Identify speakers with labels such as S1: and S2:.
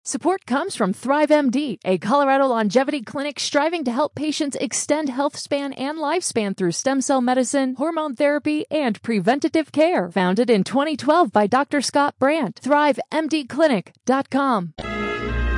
S1: Support comes from ThriveMD, a Colorado longevity clinic striving to help patients extend health span and lifespan through stem cell medicine, hormone therapy, and preventative care. Founded in 2012 by Dr. Scott Brandt. ThriveMDclinic.com.